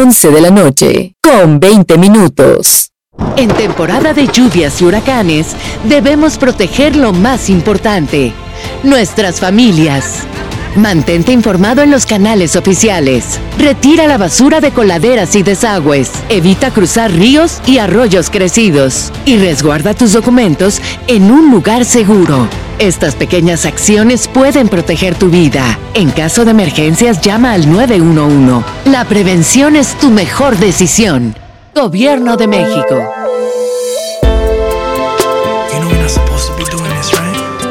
11 de la noche, con 20 minutos. En temporada de lluvias y huracanes, debemos proteger lo más importante, nuestras familias. Mantente informado en los canales oficiales. Retira la basura de coladeras y desagües. Evita cruzar ríos y arroyos crecidos. Y resguarda tus documentos en un lugar seguro. Estas pequeñas acciones pueden proteger tu vida. En caso de emergencias, llama al 911. La prevención es tu mejor decisión. Gobierno de México.